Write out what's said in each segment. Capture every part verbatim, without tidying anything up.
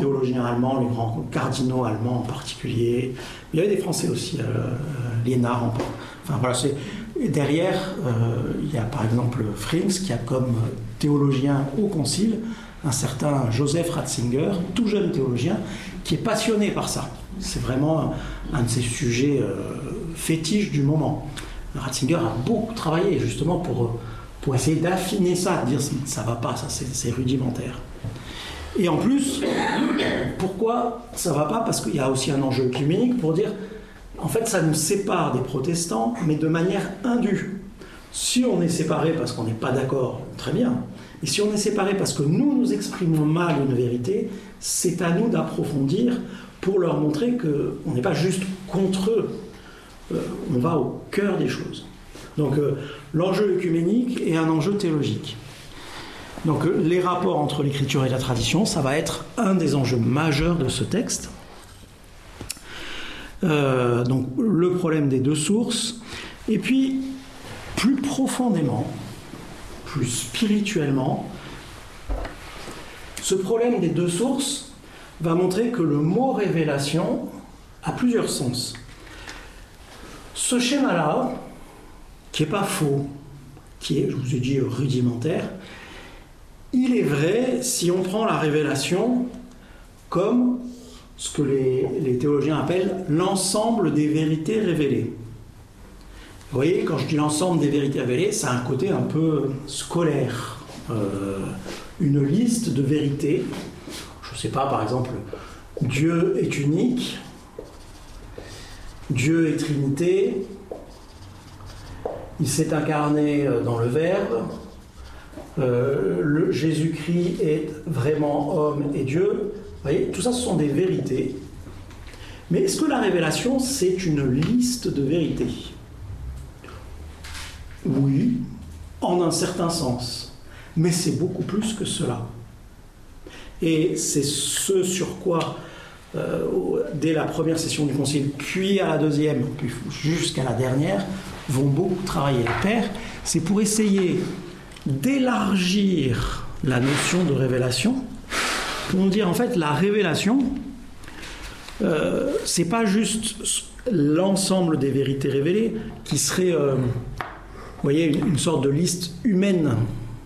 théologiens allemands, les grands cardinaux allemands en particulier. Il y avait des Français aussi, euh, Liénard. Enfin voilà, c'est... Et derrière, euh, il y a par exemple Frings qui a comme théologien au concile un certain Joseph Ratzinger, tout jeune théologien, qui est passionné par ça. C'est vraiment un de ses sujets euh, fétiches du moment. Ratzinger a beaucoup travaillé justement pour, pour essayer d'affiner ça, de dire ça va pas, ça c'est, c'est rudimentaire. Et en plus, pourquoi ça va pas? Parce qu'il y a aussi un enjeu œcuménique pour dire en fait ça nous sépare des protestants, mais de manière indue. Si on est séparés parce qu'on n'est pas d'accord, très bien. Et si on est séparés parce que nous nous exprimons mal une vérité, c'est à nous d'approfondir pour leur montrer qu'on n'est pas juste contre eux. Euh, on va au cœur des choses. Donc euh, l'enjeu œcuménique est un enjeu théologique. Donc euh, les rapports entre l'écriture et la tradition, ça va être un des enjeux majeurs de ce texte. Euh, donc le problème des deux sources. Et puis, plus profondément, plus spirituellement, ce problème des deux sources va montrer que le mot révélation a plusieurs sens. Ce schéma-là, qui n'est pas faux, qui est, je vous ai dit, rudimentaire, il est vrai si on prend la révélation comme ce que les, les théologiens appellent l'ensemble des vérités révélées. Vous voyez, quand je dis l'ensemble des vérités révélées, ça a un côté un peu scolaire. Euh, une liste de vérités. Je ne sais pas, par exemple, Dieu est unique, Dieu est Trinité, il s'est incarné dans le Verbe, euh, le Jésus-Christ est vraiment homme et Dieu. Vous voyez, tout ça, ce sont des vérités. Mais est-ce que la révélation, c'est une liste de vérités ? Oui, en un certain sens. Mais c'est beaucoup plus que cela. Et c'est ce sur quoi, euh, dès la première session du Concile, puis à la deuxième, puis jusqu'à la dernière, vont beaucoup travailler les pères, c'est pour essayer d'élargir la notion de révélation, pour nous dire en fait la révélation, euh, c'est pas juste l'ensemble des vérités révélées qui serait, euh, vous voyez, une, une sorte de liste humaine.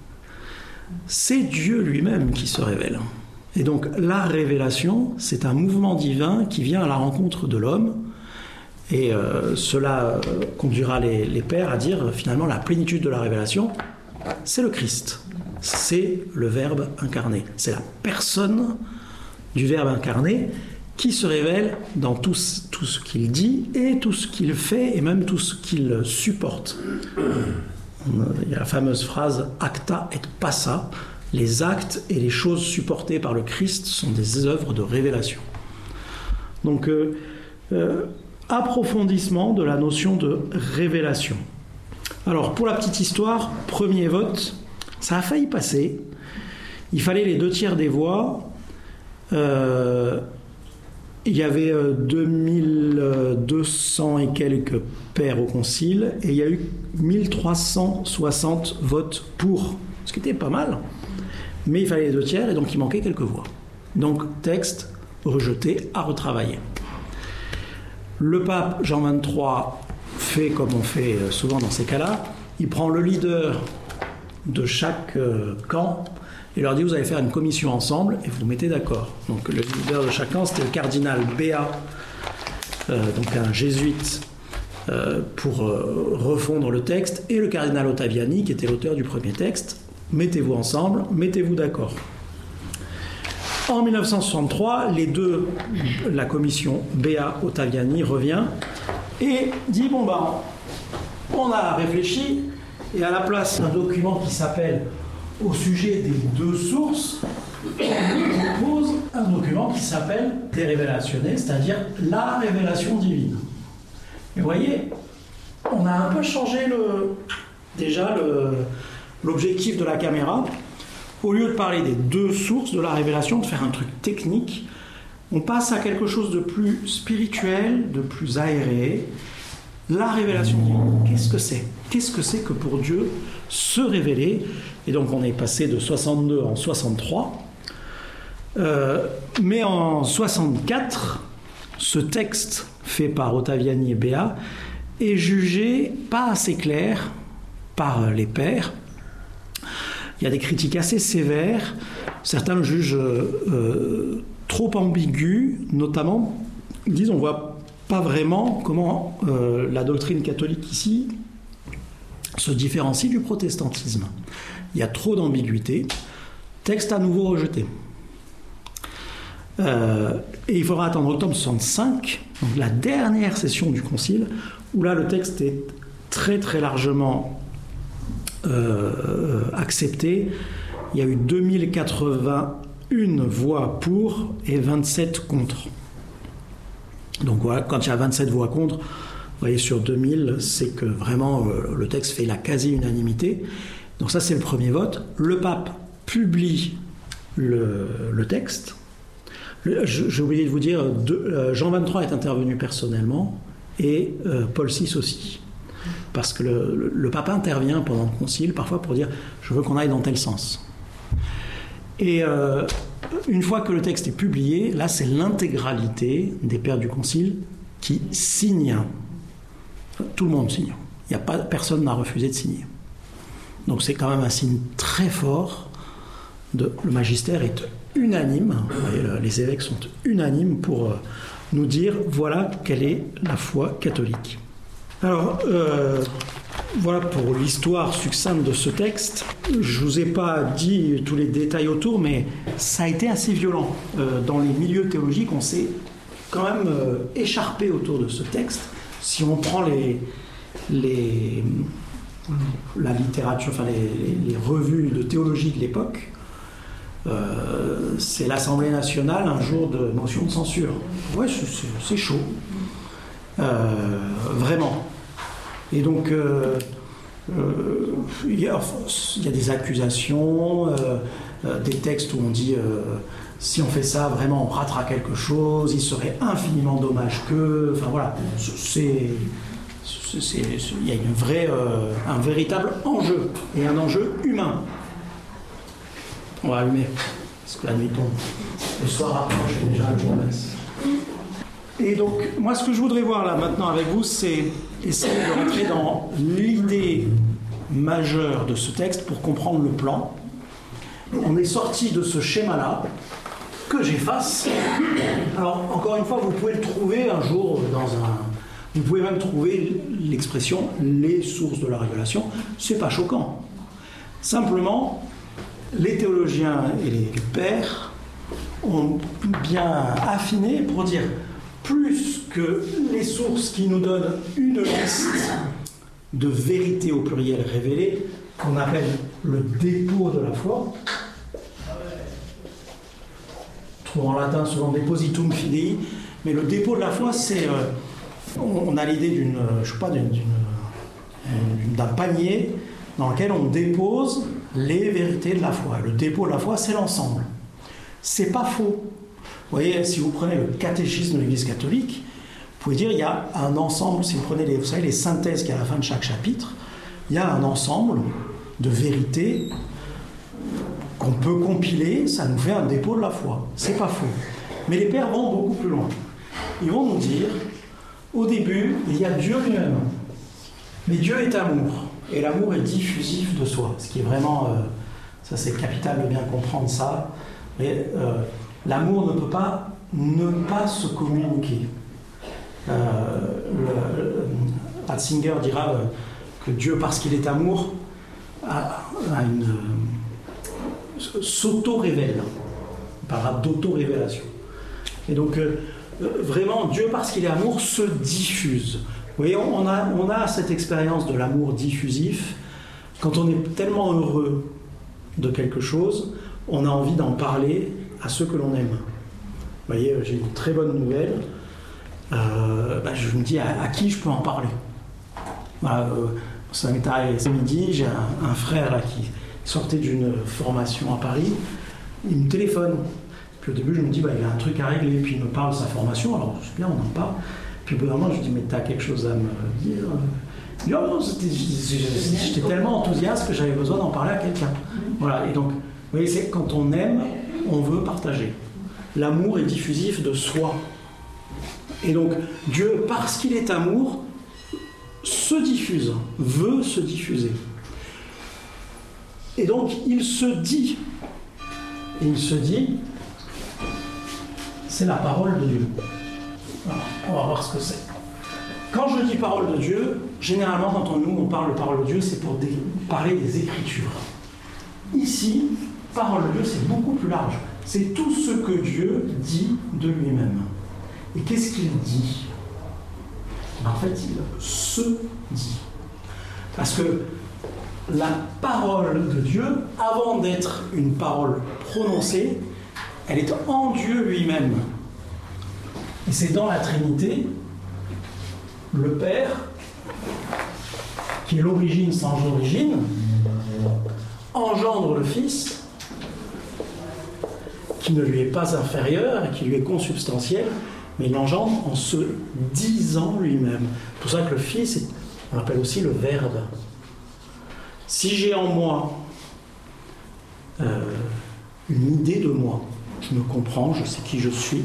C'est Dieu lui-même qui se révèle. Et donc la révélation, c'est un mouvement divin qui vient à la rencontre de l'homme. Et euh, cela euh, conduira les, les pères à dire finalement la plénitude de la révélation, c'est le Christ. C'est le Verbe incarné. C'est la personne du Verbe incarné qui se révèle dans tout, tout ce qu'il dit et tout ce qu'il fait et même tout ce qu'il supporte. Il y a la fameuse phrase « acta et passa ». Les actes et les choses supportées par le Christ sont des œuvres de révélation. Donc, euh, euh, approfondissement de la notion de révélation. Alors, pour la petite histoire, premier vote, ça a failli passer. Il fallait les deux tiers des voix. Euh, il y avait deux mille deux cents et quelques pères au concile, et il y a eu mille trois cent soixante votes pour, ce qui était pas mal. Mais il fallait les deux tiers, et donc il manquait quelques voix. Donc, texte rejeté, à retravailler. Le pape Jean vingt-trois fait comme on fait souvent dans ces cas-là. Il prend le leader de chaque camp et leur dit vous allez faire une commission ensemble et vous vous mettez d'accord. Donc le leader de chaque camp, c'était le cardinal Béat, euh, donc un jésuite, euh, pour euh, refondre le texte, et le cardinal Ottaviani, qui était l'auteur du premier texte. Mettez-vous ensemble, mettez-vous d'accord. En mille neuf cent soixante-trois, les deux, la commission Béat-Ottaviani revient et dit bon ben, on a réfléchi, et à la place d'un document qui s'appelle au sujet des deux sources, on propose un document qui s'appelle des révélationnées, c'est-à-dire la révélation divine. Et vous voyez, on a un peu changé le, déjà le, l'objectif de la caméra. Au lieu de parler des deux sources de la révélation, de faire un truc technique, on passe à quelque chose de plus spirituel, de plus aéré. La révélation divine, qu'est-ce que c'est ? Qu'est-ce que c'est que pour Dieu se révéler ? Et donc on est passé de soixante-deux en soixante-trois. Euh, mais en soixante-quatre, ce texte fait par Ottaviani et Béat est jugé pas assez clair par les pairs. Il y a des critiques assez sévères. Certains le jugent euh, trop ambigu, notamment, ils disent on ne voit pas vraiment comment euh, la doctrine catholique ici se différencie du protestantisme. Il y a trop d'ambiguïté. Texte à nouveau rejeté. Euh, et il faudra attendre octobre soixante-cinq, donc la dernière session du concile, où là le texte est très très largement euh, accepté. Il y a eu deux mille quatre-vingt-une voix pour et vingt-sept contre. Donc voilà, quand il y a vingt-sept voix contre, vous voyez sur deux mille, c'est que vraiment euh, le texte fait la quasi-unanimité. Donc ça c'est le premier vote. Le pape publie le, le texte. J'ai oublié de vous dire, de, euh, Jean vingt-trois est intervenu personnellement et euh, Paul six aussi. Parce que le, le, le pape intervient pendant le concile, parfois pour dire « je veux qu'on aille dans tel sens ». Et euh, une fois que le texte est publié, là c'est l'intégralité des pères du concile qui signent. Tout le monde signe. Il y a pas, personne n'a refusé de signer. Donc c'est quand même un signe très fort. De, le magistère est unanime, et les évêques sont unanimes pour nous dire voilà quelle est la foi catholique. Alors, euh, voilà pour l'histoire succincte de ce texte. Je ne vous ai pas dit tous les détails autour, mais ça a été assez violent. Euh, dans les milieux théologiques, on s'est quand même euh, écharpé autour de ce texte. Si on prend les, les, la littérature, enfin les, les, les revues de théologie de l'époque, Euh, c'est l'Assemblée nationale un jour de motion de censure. Ouais, c'est, c'est chaud. Euh, vraiment. Et donc, euh, euh, il y a, il y a des accusations, euh, euh, des textes où on dit euh, si on fait ça, vraiment, on ratera quelque chose, il serait infiniment dommage que. Enfin voilà, c'est. c'est, c'est il y a une vraie, euh, un véritable enjeu, et un enjeu humain. On va allumer, parce que la nuit tombe. Le soir approche déjà, je vous remercie. Et donc, moi, ce que je voudrais voir là maintenant avec vous, c'est essayer de rentrer dans l'idée majeure de ce texte pour comprendre le plan. On est sorti de ce schéma-là, que j'efface. Alors, encore une fois, vous pouvez le trouver un jour dans un... Vous pouvez même trouver l'expression « les sources de la révélation ». C'est pas choquant. Simplement... les théologiens et les pères ont bien affiné pour dire plus que les sources qui nous donnent une liste de vérités au pluriel révélées, qu'on appelle le dépôt de la foi, trouve en latin souvent depositum fidei, mais le dépôt de la foi, c'est euh, on a l'idée d'une, je sais pas, d'une, d'une, d'un panier dans lequel on dépose les vérités de la foi. Le dépôt de la foi, c'est l'ensemble. C'est pas faux. Vous voyez, si vous prenez le catéchisme de l'Église catholique, vous pouvez dire il y a un ensemble, si vous prenez les, vous savez, les synthèses qu'il y a à la fin de chaque chapitre, il y a un ensemble de vérités qu'on peut compiler, ça nous fait un dépôt de la foi. C'est pas faux. Mais les pères vont beaucoup plus loin. Ils vont nous dire, au début, il y a Dieu lui-même. Mais Dieu est amour. Et l'amour est diffusif de soi, ce qui est vraiment, euh, ça c'est capital de bien comprendre ça. Mais euh, l'amour ne peut pas ne pas se communiquer. Euh, le, le, Ratzinger dira euh, que Dieu, parce qu'il est amour, a, a une, euh, s'auto-révèle. On parlera d'auto-révélation. Et donc, euh, vraiment, Dieu, parce qu'il est amour, se diffuse. Vous voyez, on a, on a cette expérience de l'amour diffusif. Quand on est tellement heureux de quelque chose, on a envie d'en parler à ceux que l'on aime. Vous voyez, j'ai une très bonne nouvelle. Euh, bah, je me dis à, à qui je peux en parler. Bah, euh, ça m'est arrivé ce midi, j'ai un, un frère là, qui sortait d'une formation à Paris. Il me téléphone. Puis au début, je me dis, bah, il a un truc à régler. Puis il me parle de sa formation. Alors, c'est bien, on en parle. Puis au bout d'un moment, je dis, mais t'as quelque chose à me dire? Il dit, oh non, c'était, j'étais tellement enthousiaste que j'avais besoin d'en parler à quelqu'un. Voilà, et donc, vous voyez, c'est, quand on aime, on veut partager. l'amour est diffusif de soi. Et donc, Dieu, parce qu'il est amour, se diffuse, veut se diffuser. Et donc, il se dit, et il se dit, c'est la parole de Dieu. Alors, on va voir ce que c'est. Quand je dis parole de Dieu, généralement, quand on, nous, on parle de parole de Dieu, c'est pour des, parler des Écritures. Ici, parole de Dieu, c'est beaucoup plus large. C'est tout ce que Dieu dit de lui-même. Et qu'est-ce qu'il dit ? En fait, il se dit. Parce que la parole de Dieu, avant d'être une parole prononcée, elle est en Dieu lui-même. Et c'est dans la Trinité, le Père, qui est l'origine sans origine, engendre le Fils, qui ne lui est pas inférieur et qui lui est consubstantiel, mais il l'engendre en se disant lui-même. C'est pour ça que le Fils, on l'appelle aussi le Verbe. Si j'ai en moi euh, une idée de moi, je me comprends, je sais qui je suis,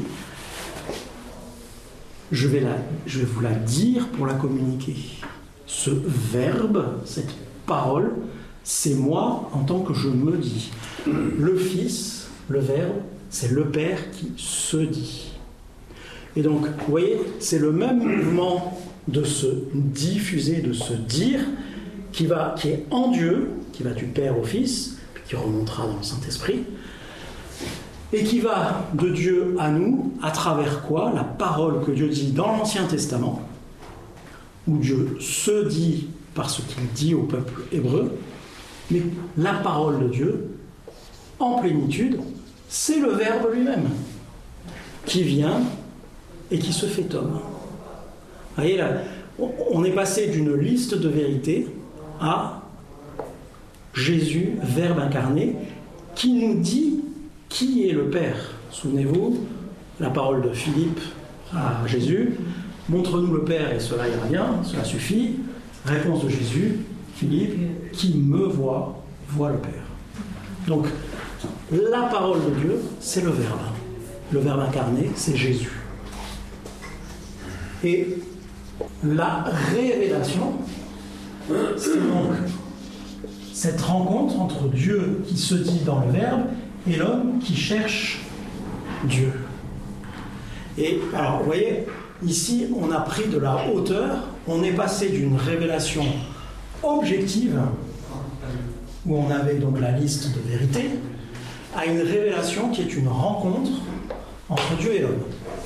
je vais, la, je vais vous la dire pour la communiquer. Ce verbe, cette parole, c'est moi en tant que je me dis. Le Fils, le Verbe, c'est le Père qui se dit. Et donc, vous voyez, c'est le même mouvement de se diffuser, de se dire, qui, va, qui est en Dieu, qui va du Père au Fils, puis qui remontera dans le Saint-Esprit, et qui va de Dieu à nous, à travers quoi ? La parole que Dieu dit dans l'Ancien Testament, où Dieu se dit par ce qu'il dit au peuple hébreu, mais la parole de Dieu, en plénitude, c'est le Verbe lui-même, qui vient et qui se fait homme. Vous voyez là, on est passé d'une liste de vérités à Jésus, Verbe incarné, qui nous dit qui est le Père. Souvenez-vous, la parole de Philippe à Jésus, montre-nous le Père et cela ira bien, cela suffit. Réponse de Jésus, Philippe, qui me voit, voit le Père. Donc, la parole de Dieu, c'est le Verbe. Le Verbe incarné, c'est Jésus. Et la révélation, c'est donc cette rencontre entre Dieu qui se dit dans le Verbe et l'homme qui cherche Dieu. Et alors, vous voyez, ici, on a pris de la hauteur, on est passé d'une révélation objective, où on avait donc la liste de vérités, à une révélation qui est une rencontre entre Dieu et l'homme.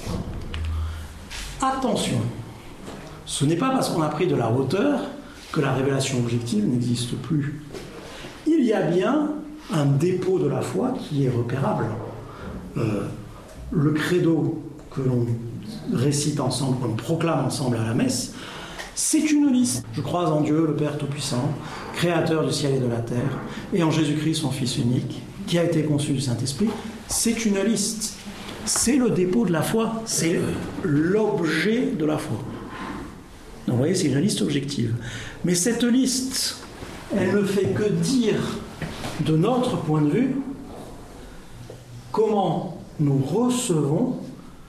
Attention, ce n'est pas parce qu'on a pris de la hauteur que la révélation objective n'existe plus. Il y a bien un dépôt de la foi qui est repérable. Euh, le credo que l'on récite ensemble, qu'on proclame ensemble à la messe, c'est une liste. Je crois en Dieu, le Père Tout-Puissant, Créateur du ciel et de la terre, et en Jésus-Christ, son Fils unique, qui a été conçu du Saint-Esprit. C'est une liste. C'est le dépôt de la foi. C'est l'objet de la foi. Donc vous voyez, c'est une liste objective. Mais cette liste, elle ne fait que dire, de notre point de vue, comment nous recevons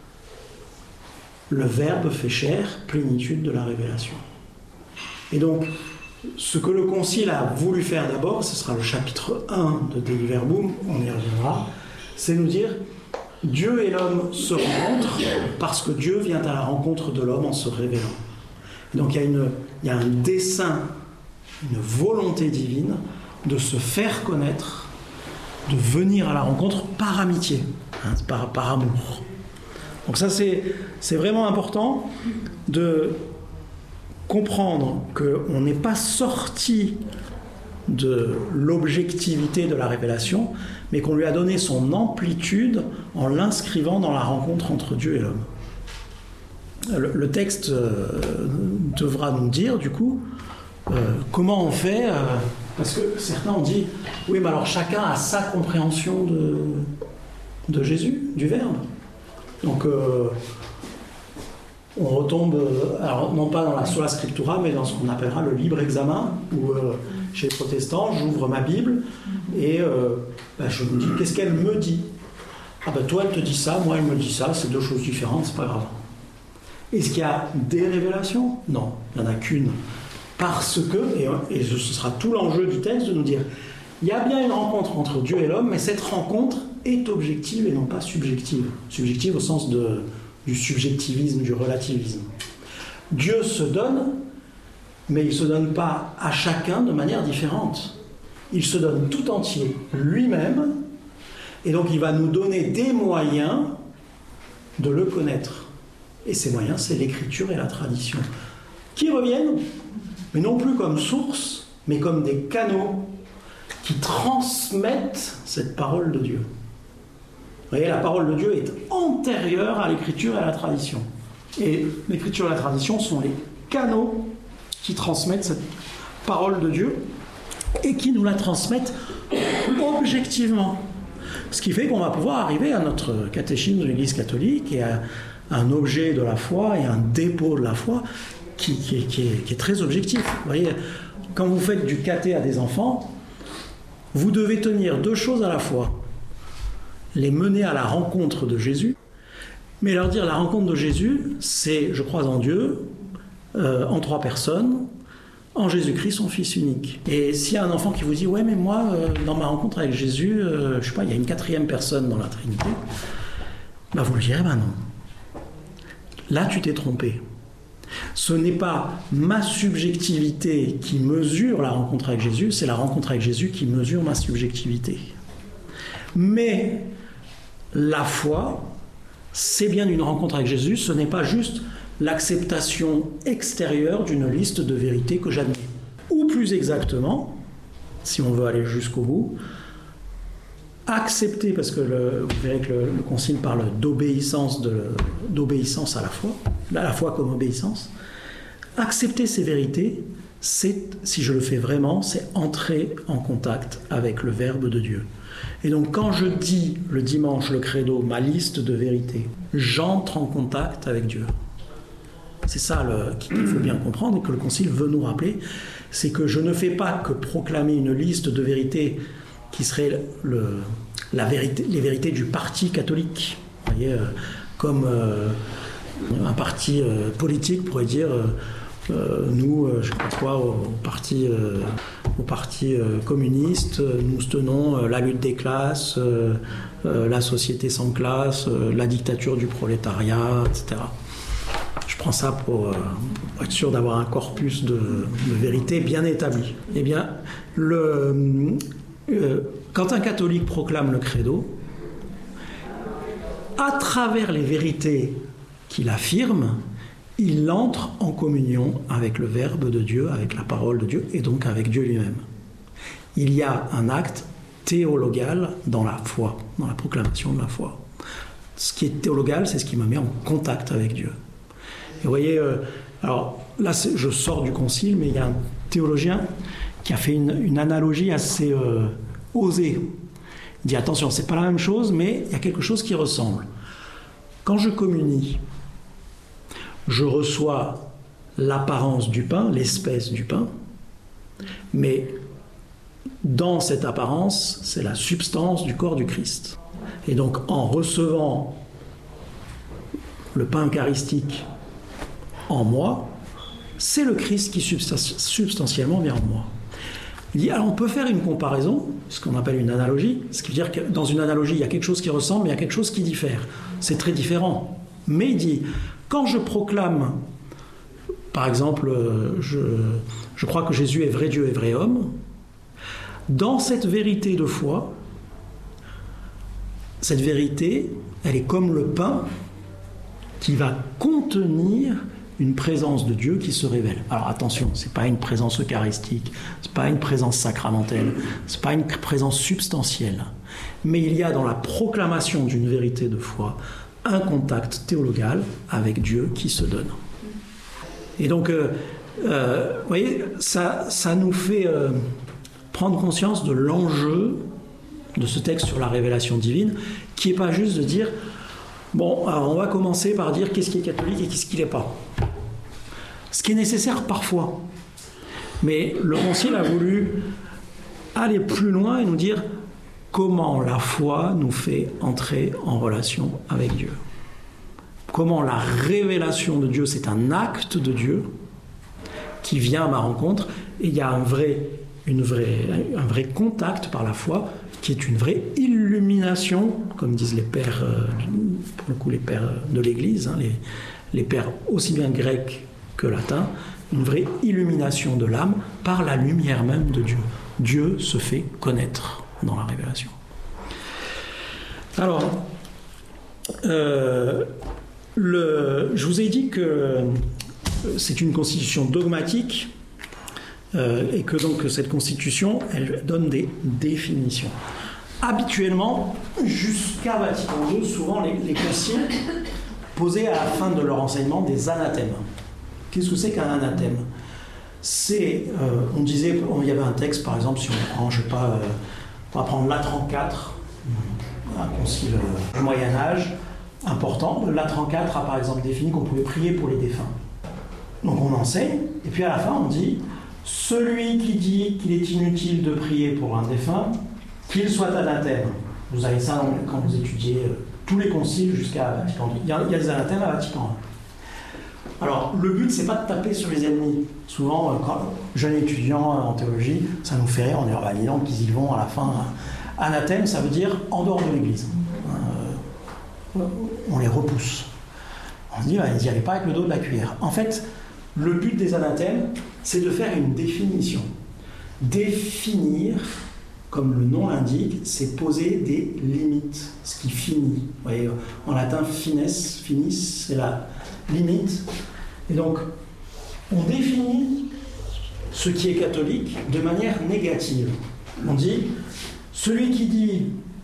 le Verbe fait chair, plénitude de la révélation. Et donc, ce que le Concile a voulu faire d'abord, ce sera le chapitre un de Dei Verbum, on y reviendra, c'est nous dire, Dieu et l'homme se rencontrent parce que Dieu vient à la rencontre de l'homme en se révélant. Et donc il y a, une, il y a un dessein, une volonté divine de se faire connaître, de venir à la rencontre par amitié, hein, par, par amour. Donc ça, c'est, c'est vraiment important de comprendre qu'on n'est pas sorti de l'objectivité de la révélation, mais qu'on lui a donné son amplitude en l'inscrivant dans la rencontre entre Dieu et l'homme. Le, le texte euh, devra nous dire, du coup, euh, comment on fait, euh, parce que certains ont dit, oui, mais alors chacun a sa compréhension de, de Jésus, du Verbe. Donc, euh, on retombe, alors non pas dans la sola scriptura, mais dans ce qu'on appellera le libre examen, où euh, chez les protestants, j'ouvre ma Bible et euh, ben, je me dis, qu'est-ce qu'elle me dit ? Ah ben toi, elle te dit ça, moi, elle me dit ça, c'est deux choses différentes, c'est pas grave. Est-ce qu'il y a des révélations? Non, il n'y en a qu'une. Parce que, et, et ce sera tout l'enjeu du texte, de nous dire, il y a bien une rencontre entre Dieu et l'homme, mais cette rencontre est objective et non pas subjective. Subjective au sens de, du subjectivisme, du relativisme. Dieu se donne, mais il ne se donne pas à chacun de manière différente. Il se donne tout entier lui-même, et donc il va nous donner des moyens de le connaître. Et ces moyens, c'est l'écriture et la tradition, qui reviennent, mais non plus comme source, mais comme des canaux qui transmettent cette parole de Dieu. Vous voyez, la parole de Dieu est antérieure à l'écriture et à la tradition. Et l'écriture et la tradition sont les canaux qui transmettent cette parole de Dieu et qui nous la transmettent objectivement. Ce qui fait qu'on va pouvoir arriver à notre catéchisme de l'Église catholique et à un objet de la foi et un dépôt de la foi qui, qui, qui, est, qui est très objectif. Vous voyez, quand vous faites du caté à des enfants, vous devez tenir deux choses à la fois. Les mener à la rencontre de Jésus, mais leur dire la rencontre de Jésus, c'est je crois en Dieu, euh, en trois personnes, en Jésus-Christ, son Fils unique. Et s'il y a un enfant qui vous dit « Ouais, mais moi, euh, dans ma rencontre avec Jésus, euh, je sais pas, il y a une quatrième personne dans la Trinité », bah vous lui direz « Ben non. Là, tu t'es trompé. Ce n'est pas ma subjectivité qui mesure la rencontre avec Jésus, c'est la rencontre avec Jésus qui mesure ma subjectivité. Mais la foi, c'est bien une rencontre avec Jésus, ce n'est pas juste l'acceptation extérieure d'une liste de vérités que j'admets. Ou plus exactement, si on veut aller jusqu'au bout, accepter, parce que le, vous verrez que le, le Concile parle d'obéissance, de, d'obéissance à la foi, à la foi comme obéissance, accepter ces vérités, c'est, si je le fais vraiment, c'est entrer en contact avec le Verbe de Dieu. Et donc quand je dis le dimanche, le credo, ma liste de vérités, j'entre en contact avec Dieu. C'est ça le, qu'il faut bien comprendre et que le Concile veut nous rappeler, c'est que je ne fais pas que proclamer une liste de vérités qui serait le, la vérité, les vérités du parti catholique. Vous voyez, euh, comme euh, un parti euh, politique pourrait dire euh, euh, nous, euh, je crois quoi, au, au parti, euh, au parti euh, communiste, nous tenons euh, la lutte des classes, euh, euh, la société sans classe, euh, la dictature du prolétariat, et cetera. Je prends ça pour, euh, pour être sûr d'avoir un corpus de, de vérité bien établi. Eh bien, le, euh, quand un catholique proclame le credo, à travers les vérités qu'il affirme, il entre en communion avec le Verbe de Dieu, avec la parole de Dieu, et donc avec Dieu lui-même. Il y a un acte théologal dans la foi, dans la proclamation de la foi. Ce qui est théologal, c'est ce qui me met en contact avec Dieu. Et vous voyez, euh, alors là, je sors du concile, mais il y a un théologien qui a fait une, une analogie assez euh, osée. Il dit attention, c'est pas la même chose, mais il y a quelque chose qui ressemble. Quand je communie, je reçois l'apparence du pain, l'espèce du pain, mais dans cette apparence, c'est la substance du corps du Christ. Et donc, en recevant le pain eucharistique en moi, c'est le Christ qui substantiellement vient en moi. Il dit, alors on peut faire une comparaison, ce qu'on appelle une analogie, ce qui veut dire que dans une analogie, il y a quelque chose qui ressemble, mais il y a quelque chose qui diffère. C'est très différent. Mais il dit, quand je proclame, par exemple, je, je crois que Jésus est vrai Dieu et vrai homme, dans cette vérité de foi, cette vérité, elle est comme le pain qui va contenir une présence de Dieu qui se révèle. Alors attention, c'est pas une présence eucharistique, c'est pas une présence sacramentelle, c'est pas une présence substantielle, mais il y a dans la proclamation d'une vérité de foi un contact théologal avec Dieu qui se donne. Et donc, euh, euh, vous voyez, ça, ça nous fait euh, prendre conscience de l'enjeu de ce texte sur la révélation divine, qui n'est pas juste de dire bon, alors on va commencer par dire qu'est-ce qui est catholique et qu'est-ce qui ne l'est pas. Ce qui est nécessaire parfois. Mais le Concile a voulu aller plus loin et nous dire comment la foi nous fait entrer en relation avec Dieu. Comment la révélation de Dieu, c'est un acte de Dieu qui vient à ma rencontre, et il y a un vrai, une vraie, un vrai contact par la foi, qui est une vraie illumination, comme disent les pères, euh, pour le coup les pères de l'Église, hein, les, les pères aussi bien grecs que latins, une vraie illumination de l'âme par la lumière même de Dieu. Dieu se fait connaître dans la révélation. Alors, euh, le, je vous ai dit que c'est une constitution dogmatique euh, et que donc cette constitution, elle donne des définitions. Habituellement, jusqu'à Vatican deux, souvent les, les conciles posaient à la fin de leur enseignement des anathèmes. Qu'est-ce que c'est qu'un anathème ? C'est, euh, on disait, il y avait un texte, par exemple, si on prend, je sais pas, euh, on va prendre Latran quatre, un concile euh, du Moyen-Âge, important. Le Latran quatre a, par exemple, défini qu'on pouvait prier pour les défunts. Donc on enseigne, et puis à la fin, on dit, celui qui dit qu'il est inutile de prier pour un défunt, qu'il soit anathème. Vous avez ça quand vous étudiez euh, tous les conciles jusqu'à Vatican deux. Il y a, il y a des anathèmes à Vatican un. Alors, le but, c'est pas de taper sur les ennemis. Souvent, euh, quand jeunes étudiants euh, en théologie, ça nous fait rire, on est en validant qu'ils y vont à la fin. Euh, anathème, ça veut dire en dehors de l'Église. Euh, on les repousse. On se dit, bah, ils n'y allaient pas avec le dos de la cuillère. En fait, le but des anathèmes, c'est de faire une définition. Définir, comme le nom l'indique, c'est poser des limites, ce qui finit. Vous voyez, en latin, fines, finis, c'est la limite. Et donc, on définit ce qui est catholique de manière négative. On dit, celui qui dit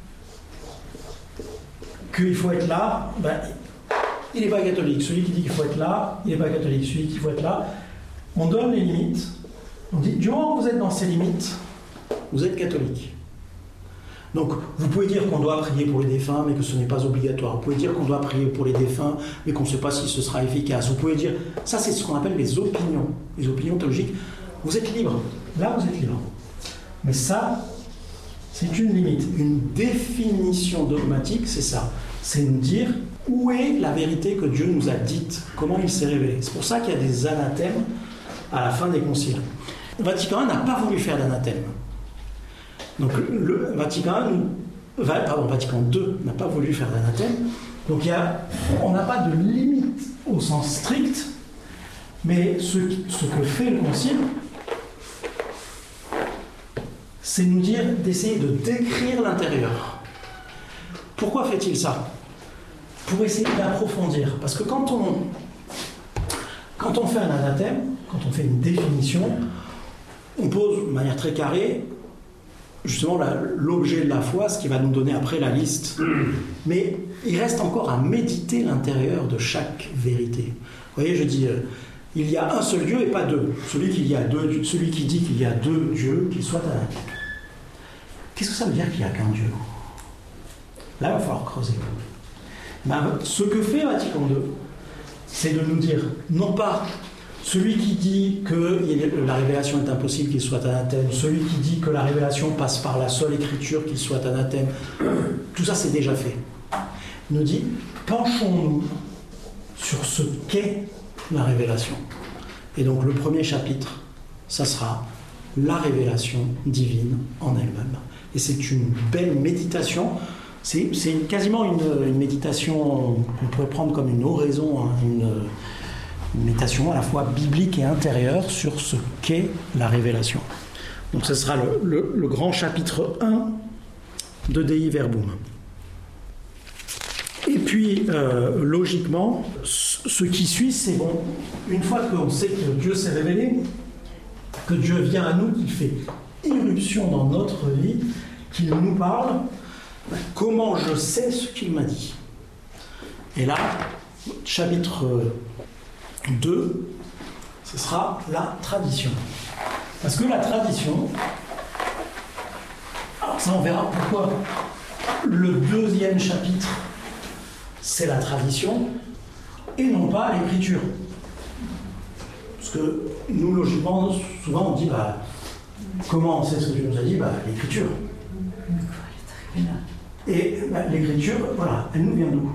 qu'il faut être là, ben, il n'est pas catholique. Celui qui dit qu'il faut être là, il n'est pas catholique. Celui qui faut être là, on donne les limites. On dit, du moment que vous êtes dans ces limites, vous êtes catholique. Donc, vous pouvez dire qu'on doit prier pour les défunts, mais que ce n'est pas obligatoire. Vous pouvez dire qu'on doit prier pour les défunts, mais qu'on ne sait pas si ce sera efficace. Vous pouvez dire, ça c'est ce qu'on appelle les opinions, les opinions théologiques. Vous êtes libre. Là, vous êtes libre. Mais ça, c'est une limite. Une définition dogmatique, c'est ça. C'est nous dire où est la vérité que Dieu nous a dite, comment il s'est révélé. C'est pour ça qu'il y a des anathèmes à la fin des conciles. Le Vatican un n'a pas voulu faire d'anathème. Donc le Vatican un, pardon, Vatican deux n'a pas voulu faire d'anathème. Donc il y a, on n'a pas de limite au sens strict, mais ce, ce que fait le Concile, c'est nous dire d'essayer de décrire l'intérieur. Pourquoi fait-il ça ? Pour essayer d'approfondir. Parce que quand on, quand on fait un anathème, quand on fait une définition, on pose de manière très carrée justement la, l'objet de la foi, ce qui va nous donner après la liste. Mais il reste encore à méditer l'intérieur de chaque vérité. Vous voyez, je dis, euh, il y a un seul Dieu et pas deux. Celui, qu'il y a deux, celui qui dit qu'il y a deux dieux, qu'il soit un. Qu'est-ce que ça veut dire qu'il n'y a qu'un Dieu ? Là, il va falloir creuser. Ben, ce que fait Vatican deux, c'est de nous dire, non pas celui qui dit que la révélation est impossible qu'il soit anathème, celui qui dit que la révélation passe par la seule écriture qu'il soit anathème, tout ça c'est déjà fait. Il nous dit, penchons-nous sur ce qu'est la révélation. Et donc le premier chapitre, ça sera la révélation divine en elle-même. Et c'est une belle méditation. C'est, c'est quasiment une, une méditation qu'on pourrait prendre comme une oraison, hein, une, une méditation à la fois biblique et intérieure sur ce qu'est la révélation. Donc ce sera le, le, le grand chapitre un de Dei Verbum. Et puis, euh, logiquement, ce qui suit, c'est bon, une fois qu'on sait que Dieu s'est révélé, que Dieu vient à nous, qu'il fait irruption dans notre vie, qu'il nous parle, comment je sais ce qu'il m'a dit ? Et là, chapitre deux, ce sera la tradition. Parce que la tradition, alors ça on verra pourquoi le deuxième chapitre, c'est la tradition, et non pas l'écriture. Parce que nous, logiquement, souvent on dit, bah, comment on sait ce que Dieu nous a dit ? Bah, l'écriture. Et bah, l'écriture, voilà, elle nous vient d'où?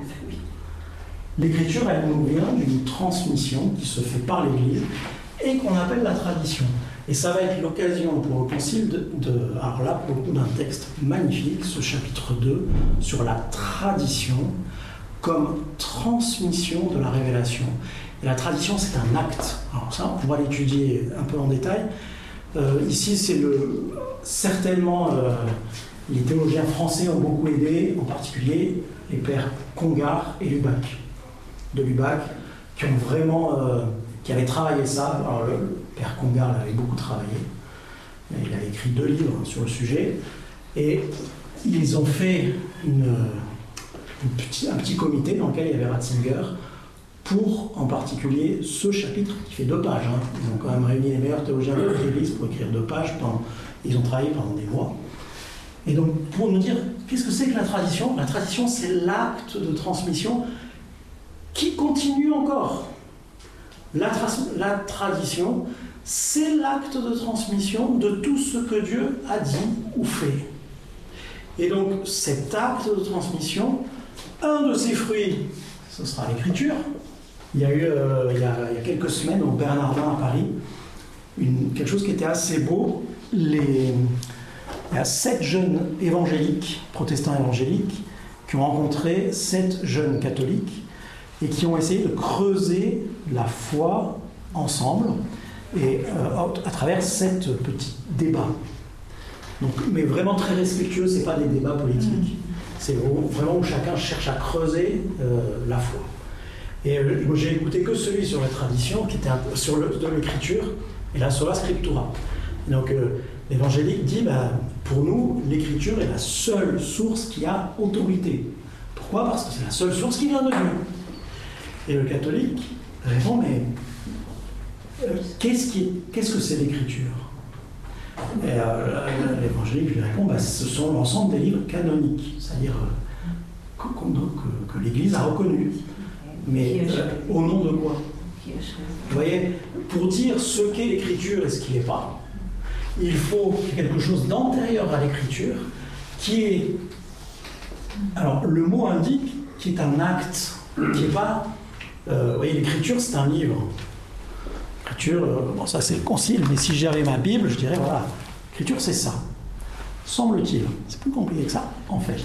L'écriture, elle nous vient d'une transmission qui se fait par l'Église et qu'on appelle la tradition. Et ça va être l'occasion pour le Concile de, de alors là, pour le coup, d'un texte magnifique, ce chapitre deux, sur la tradition comme transmission de la révélation. Et la tradition, c'est un acte. Alors ça, on pourra l'étudier un peu en détail. Euh, ici, c'est le, certainement, euh, les théologiens français ont beaucoup aidé, en particulier les pères Congar et Lubac, de Lubac, qui ont vraiment, euh, qui avaient travaillé ça. Alors, le, le père Congar l'avait beaucoup travaillé. Il avait écrit deux livres sur le sujet. Et ils ont fait une, une petit, un petit comité dans lequel il y avait Ratzinger, pour en particulier ce chapitre qui fait deux pages. Hein. Ils ont quand même réuni les meilleurs théologiens de l'Église pour écrire deux pages. Pendant, ils ont travaillé pendant des mois. Et donc, pour nous dire, qu'est-ce que c'est que la tradition? La tradition, c'est l'acte de transmission qui continue encore. La, tra- la tradition, c'est l'acte de transmission de tout ce que Dieu a dit ou fait. Et donc, cet acte de transmission, un de ses fruits, ce sera l'écriture. Il y a eu, euh, il, y a, il y a quelques semaines, au Bernardin à Paris, une, quelque chose qui était assez beau. Les, il y a sept jeunes évangéliques, protestants évangéliques, qui ont rencontré sept jeunes catholiques et qui ont essayé de creuser la foi ensemble et euh, à travers sept petits débats. Donc, mais vraiment très respectueux, c'est pas des débats politiques. C'est vraiment où chacun cherche à creuser euh, la foi. Et euh, moi, j'ai écouté que celui sur la tradition, qui était un peu sur le, de l'écriture, et la sola scriptura. Et donc, euh, l'évangélique dit, bah, pour nous, l'écriture est la seule source qui a autorité. Pourquoi? Parce que c'est la seule source qui vient de Dieu. Et le catholique répond, mais euh, qu'est-ce, qui, qu'est-ce que c'est l'écriture? Et euh, l'évangélique lui répond, bah, ce sont l'ensemble des livres canoniques, c'est-à-dire euh, que, que, que l'Église a reconnu. Mais euh, au nom de quoi? Vous voyez, pour dire ce qu'est l'écriture et ce qui n'est pas, il faut quelque chose d'antérieur à l'écriture qui est, alors le mot indique, qui est un acte, qui n'est pas, euh, vous voyez, l'écriture c'est un livre. L'écriture, euh, bon ça c'est le concile, mais si j'avais ma Bible, je dirais voilà, l'écriture c'est ça, semble-t-il. C'est plus compliqué que ça, en fait.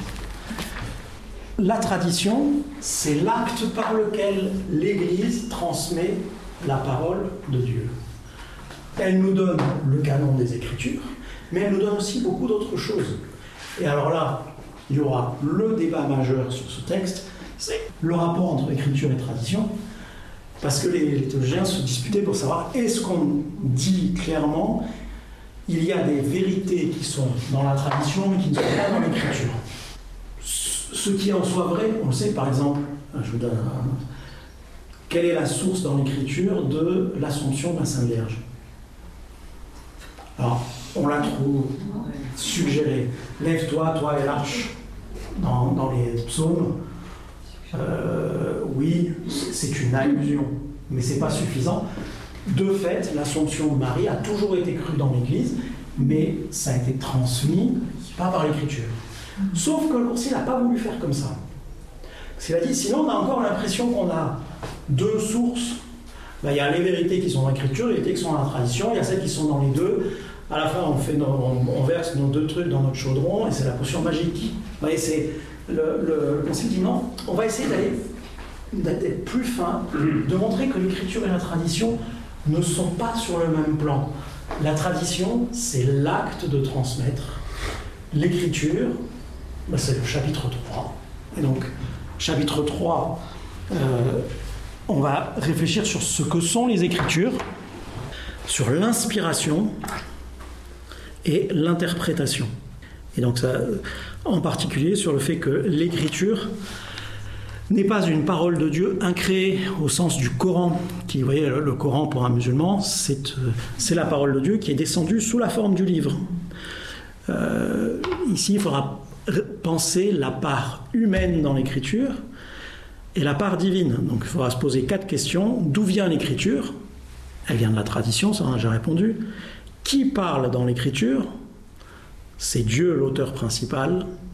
La tradition, c'est l'acte par lequel l'Église transmet la parole de Dieu. Elle nous donne le canon des Écritures, mais elle nous donne aussi beaucoup d'autres choses. Et alors là, il y aura le débat majeur sur ce texte, c'est le rapport entre Écriture et tradition, parce que les, les théologiens se disputaient pour savoir est-ce qu'on dit clairement il y a des vérités qui sont dans la tradition mais qui ne sont pas dans l'Écriture. Ce qui en soit vrai, on le sait par exemple, je vous donne un, quelle est la source dans l'Écriture de l'Assomption de la Sainte Vierge? Alors, on la trouve suggérée. Lève-toi, toi et l'arche, dans, dans les psaumes. Euh, oui, c'est une allusion, mais c'est pas suffisant. De fait, l'Assomption de Marie a toujours été crue dans l'Église, mais ça a été transmis pas par l'Écriture. Sauf que le Concile n'a pas voulu faire comme ça. Il a dit, sinon on a encore l'impression qu'on a deux sources. Ben, il y a les vérités qui sont dans l'Écriture, les vérités qui sont dans la tradition, il y a celles qui sont dans les deux. À la fin, on, fait nos, on, on verse nos deux trucs dans notre chaudron et c'est la potion magique. Vous voyez, c'est, le, le, le Concile dit non, on va essayer d'aller, d'être plus fin, de montrer que l'Écriture et la tradition ne sont pas sur le même plan. La tradition, c'est l'acte de transmettre. L'Écriture, ben c'est le chapitre trois. Et donc, chapitre trois, euh, on va réfléchir sur ce que sont les Écritures, sur l'inspiration et l'interprétation. Et donc, ça, en particulier sur le fait que l'Écriture n'est pas une parole de Dieu incréée au sens du Coran, qui, vous voyez, le Coran pour un musulman, c'est, c'est la parole de Dieu qui est descendue sous la forme du livre. Euh, ici, il faudra penser la part humaine dans l'écriture et la part divine. Donc il faudra se poser quatre questions. D'où vient l'écriture? Elle vient de la tradition, ça j'ai répondu. Qui parle dans l'écriture? C'est Dieu l'auteur principal.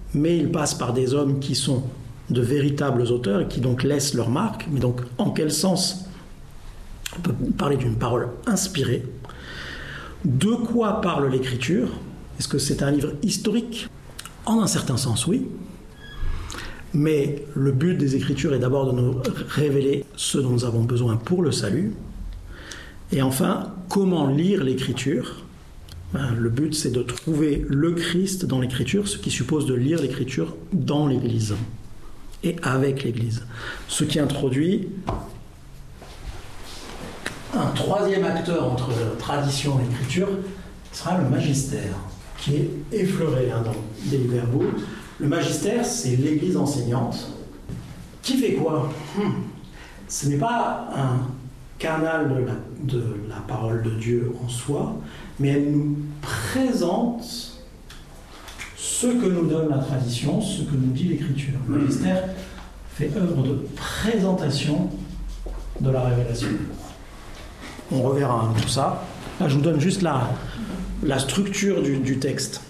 mais il passe par des hommes qui sont de véritables auteurs et qui donc laissent leur marque. Mais donc, en quel sens on peut parler d'une parole inspirée? De quoi parle l'Écriture? Est-ce que c'est un livre historique? En un certain sens, oui. Mais le but des Écritures est d'abord de nous révéler ce dont nous avons besoin pour le salut. Et enfin, comment lire l'Écriture? Ben, le but, c'est de trouver le Christ dans l'Écriture, ce qui suppose de lire l'Écriture dans l'Église et avec l'Église. Ce qui introduit un troisième acteur entre tradition et écriture, sera le magistère, qui est effleuré hein, dans Dei Verbum. Le magistère, c'est l'Église enseignante, qui fait quoi? hmm. Ce n'est pas un canal de la, de la parole de Dieu en soi, mais elle nous présente ce que nous donne la tradition, ce que nous dit l'Écriture. Le magistère fait œuvre de présentation de la révélation. On reverra tout ça. Là, je vous donne juste la, la structure du, du texte.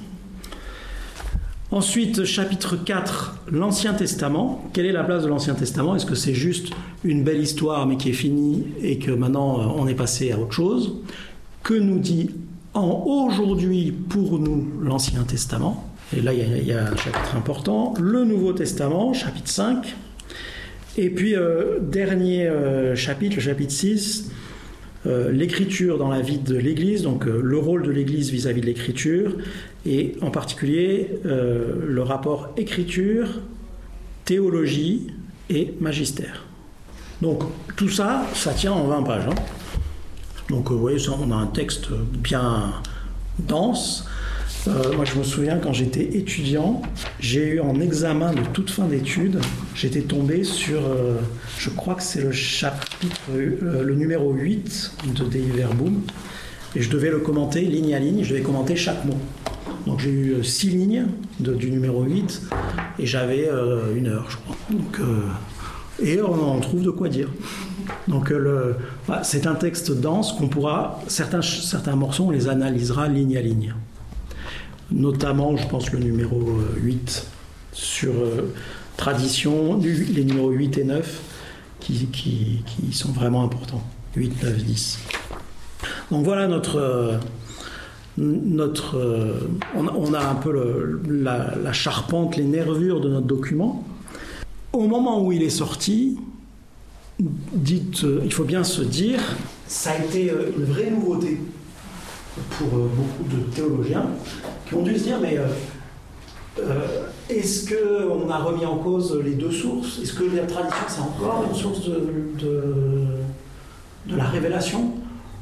Ensuite, chapitre quatre, l'Ancien Testament. Quelle est la place de l'Ancien Testament? Est-ce que c'est juste une belle histoire, mais qui est finie, et que maintenant, on est passé à autre chose? Que nous dit en aujourd'hui pour nous l'Ancien Testament? Et là, il y, y a un chapitre important. Le Nouveau Testament, chapitre cinq. Et puis, euh, dernier euh, chapitre, le chapitre six, Euh, l'écriture dans la vie de l'Église, donc euh, le rôle de l'Église vis-à-vis de l'écriture, et en particulier euh, le rapport écriture, théologie et magistère. Donc tout ça, ça tient en vingt pages. Hein. Donc euh, vous voyez, ça, on a un texte bien dense. Euh, moi je me souviens quand j'étais étudiant, j'ai eu en examen de toute fin d'études, j'étais tombé sur, euh, je crois que c'est le chapitre, euh, le numéro huit de Dei Verbum, et je devais le commenter ligne à ligne, je devais commenter chaque mot. Donc j'ai eu six lignes de, du numéro huit, et j'avais euh, une heure, je crois. Donc, euh, et on en trouve de quoi dire. Donc euh, le, bah, c'est un texte dense qu'on pourra, certains, certains morceaux, on les analysera ligne à ligne. Notamment, je pense, le numéro huit sur euh, tradition, les numéros huit et neuf qui, qui, qui sont vraiment importants. huit, neuf, dix. Donc voilà notre... Euh, notre euh, on, on a un peu le, la, la charpente, les nervures de notre document. Au moment où il est sorti, dites, euh, il faut bien se dire, ça a été euh, une vraie nouveauté pour euh, beaucoup de théologiens qui ont dû se dire, mais euh, euh, est-ce qu'on a remis en cause les deux sources? Est-ce que la tradition, c'est encore une source de, de, de la révélation?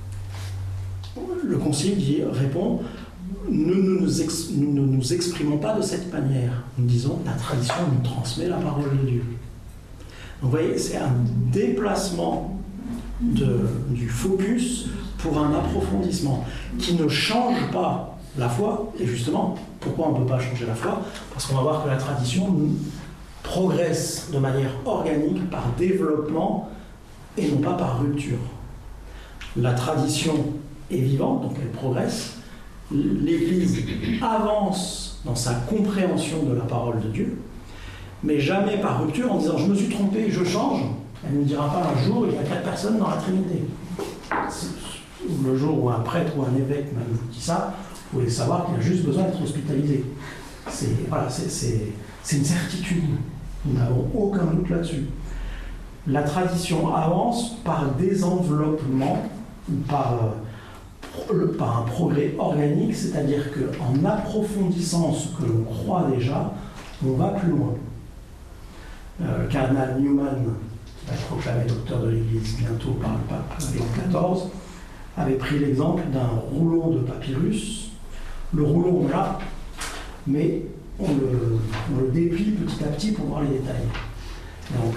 Le Concile dit, répond, nous ne nous, ex, nous ne nous exprimons pas de cette manière. Nous disons, la tradition nous transmet la parole de Dieu. Donc vous voyez, c'est un déplacement de, du focus pour un approfondissement qui ne change pas la foi. Et justement, pourquoi on ne peut pas changer la foi? Parce qu'on va voir que la tradition progresse de manière organique par développement et non pas par rupture. La tradition est vivante, donc elle progresse. L'Église avance dans sa compréhension de la parole de Dieu, mais jamais par rupture en disant « je me suis trompé, je change ». Elle ne dira pas un jour « il y a quatre personnes dans la Trinité ». Le jour où un prêtre ou un évêque vous dit ça, vous pouvez savoir qu'il a juste besoin d'être hospitalisé. C'est, voilà, c'est, c'est, c'est une certitude. Nous n'avons aucun doute là-dessus. La tradition avance par désenveloppement, par, euh, par un progrès organique, c'est-à-dire qu'en approfondissant ce que l'on croit déjà, on va plus loin. Euh, le cardinal Newman, qui va être proclamé docteur de l'Église bientôt par le pape Léon quatorze, avait pris l'exemple d'un rouleau de papyrus. Le rouleau, on l'a, mais on le, on le déplie petit à petit pour voir les détails. Donc,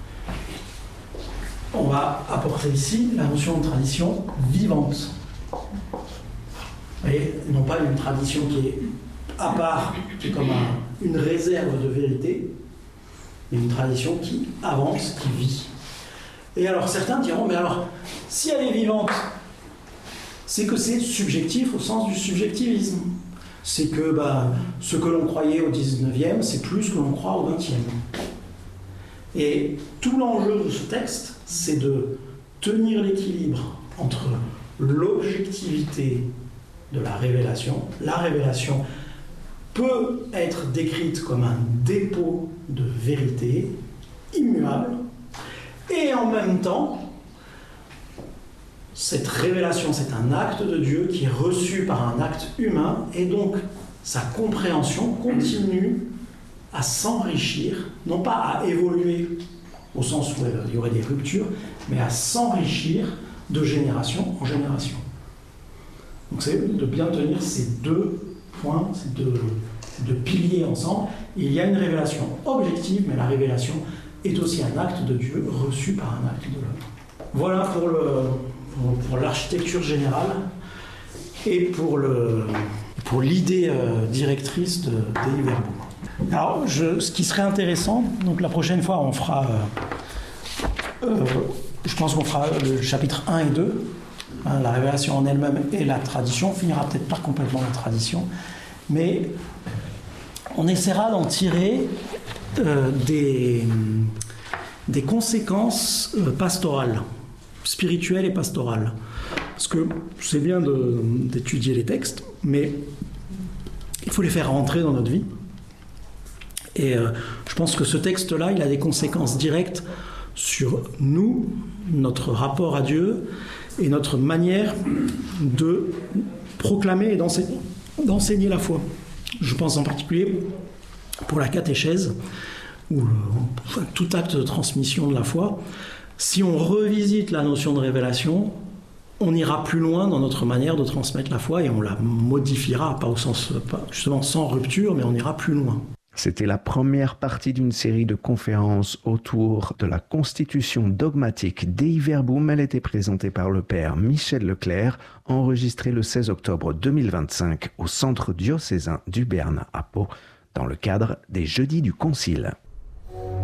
on va apporter ici la notion de tradition vivante. Et non pas une tradition qui est à part, qui est comme un, une réserve de vérité, mais une tradition qui avance, qui vit. Et alors certains diront, mais alors, si elle est vivante, c'est que c'est subjectif au sens du subjectivisme. c'est que bah, ce que l'on croyait au dix-neuvième, c'est plus ce que l'on croit au vingtième. Et tout l'enjeu de ce texte, c'est de tenir l'équilibre entre l'objectivité de la révélation. La révélation peut être décrite comme un dépôt de vérité immuable, et en même temps, cette révélation, c'est un acte de Dieu qui est reçu par un acte humain, et donc sa compréhension continue à s'enrichir, non pas à évoluer au sens où il y aurait des ruptures, mais à s'enrichir de génération en génération. Donc c'est de bien tenir ces deux points, ces deux, ces deux piliers ensemble. Il y a une révélation objective, mais la révélation est aussi un acte de Dieu reçu par un acte de l'homme. Voilà pour le... pour l'architecture générale et pour, le, pour l'idée euh, directrice de Dei Verbum. Alors, je, ce qui serait intéressant, donc la prochaine fois, on fera, euh, euh, je pense qu'on fera le chapitre un et deux, hein, la révélation en elle-même et la tradition. On finira peut-être pas complètement la tradition, mais on essaiera d'en tirer euh, des, des conséquences euh, pastorales, spirituelle et pastorale. Parce que c'est bien de, d'étudier les textes, mais il faut les faire rentrer dans notre vie. Et euh, je pense que ce texte-là, il a des conséquences directes sur nous, notre rapport à Dieu et notre manière de proclamer et d'enseigner, d'enseigner la foi. Je pense en particulier pour la catéchèse, ou le, enfin, tout acte de transmission de la foi. Si on revisite la notion de révélation, on ira plus loin dans notre manière de transmettre la foi et on la modifiera, pas au sens, pas, justement sans rupture, mais on ira plus loin. C'était la première partie d'une série de conférences autour de la constitution dogmatique Dei Verbum. Elle était présentée par le père Michel Leclerc, enregistrée le seize octobre deux mille vingt-cinq au centre diocésain du Béarn à Pau, dans le cadre des Jeudis du Concile.